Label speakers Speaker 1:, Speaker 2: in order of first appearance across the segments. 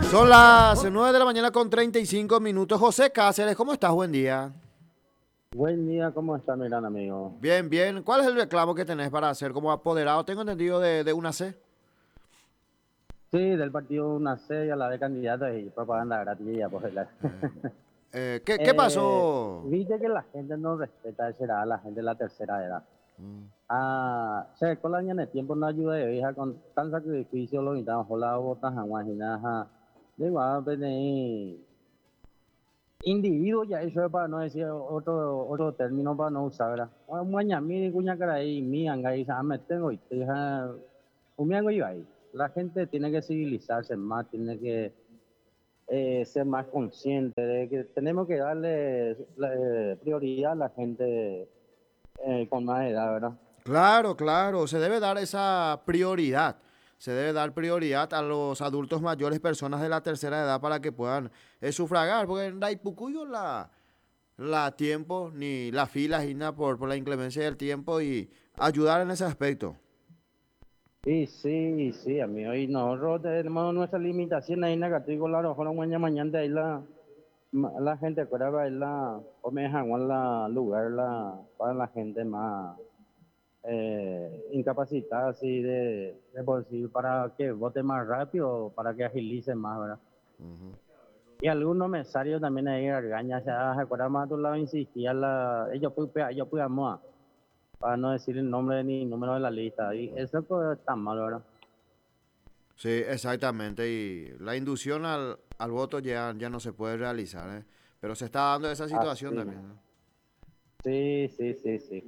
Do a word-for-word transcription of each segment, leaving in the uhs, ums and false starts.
Speaker 1: Son las nueve de la mañana con treinta y cinco minutos. José Cáceres, ¿cómo estás? Buen día.
Speaker 2: Buen día, ¿cómo está mi gran amigo?
Speaker 1: Bien, bien. ¿Cuál es el reclamo que tenés para hacer como apoderado? Tengo entendido de, de una C.
Speaker 2: Sí, del partido una C y a la de candidatos y propaganda gratis ya, pues, la-
Speaker 1: Eh, ¿qué, ¿Qué
Speaker 2: Eh,
Speaker 1: pasó?
Speaker 2: viste que la gente no respeta esa edad, la gente de la tercera edad.
Speaker 1: Mm.
Speaker 2: Ah, se con la de tiempo no ayuda de hija con tan sacrificio lo invitamos por la botas a guajinaja. De igual, pues, de individuo ya eso para no decir otro otro término para no usar, ¿verdad? Muña mi cuña cara ahí mi anga y me tengo y te deja un y ahí. La gente tiene que civilizarse más, tiene que eh, ser más consciente de que tenemos que darle la, eh, prioridad a la gente eh, con más edad, ¿verdad?
Speaker 1: Claro, claro. Se debe dar esa prioridad. Se debe dar prioridad a los adultos mayores, personas de la tercera edad, para que puedan eh, sufragar. Porque en Daipucuyo la, la tiempo, ni la fila, ni nada por, por la inclemencia del tiempo y ayudar en ese aspecto.
Speaker 2: Sí, sí, sí, amigo. Y nosotros tenemos nuestras limitaciones ahí negativas, claro, ojalá mañana mañana ahí la, la gente fuera a la, o me dejan la lugar la, para la gente más eh, incapacitada así de, de por sí, para que vote más rápido, para que agilice más, ¿verdad?
Speaker 1: Ujú.
Speaker 2: Y algunos mesarios también ahí regañan, o sea, recuerda más a tu lado, insistía la, ellos pues, ellos pues, vamos a, para no decir el nombre ni número de la lista, y eso pues está mal, ¿verdad?
Speaker 1: Sí, exactamente. Y la inducción al, al voto ya, ya no se puede realizar, ¿eh? Pero se está dando esa situación
Speaker 2: Así,
Speaker 1: también, ¿no?
Speaker 2: sí, sí, sí, sí.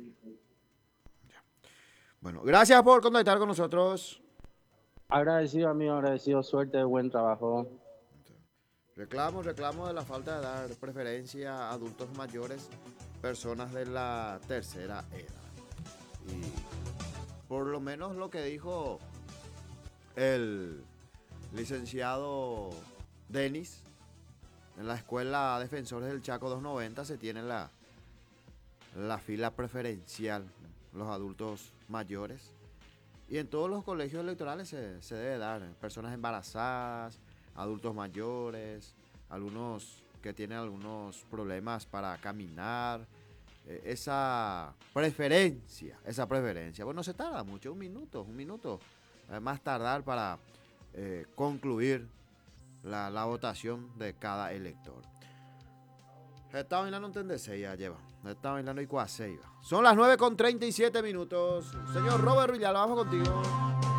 Speaker 1: Bueno, gracias por contactar con nosotros.
Speaker 2: Agradecido, amigo, agradecido, suerte, buen trabajo.
Speaker 1: Reclamo, reclamo de la falta de dar preferencia a adultos mayores, personas de la tercera edad. Y por lo menos lo que dijo el licenciado Denis, en la escuela Defensores del Chaco doscientos noventa se tiene la, la fila preferencial, los adultos mayores. Y en todos los colegios electorales se, se debe dar, ¿eh? Personas embarazadas, adultos mayores, algunos que tienen algunos problemas para caminar. Eh, esa preferencia, esa preferencia. Bueno, se tarda mucho, un minuto, un minuto. Eh, más tardar para eh, concluir la, la votación de cada elector. Está bailando un tendese ya lleva. Está bailando y cuaseiva. Son las nueve con treinta y siete minutos. Señor Robert Villalba, vamos contigo.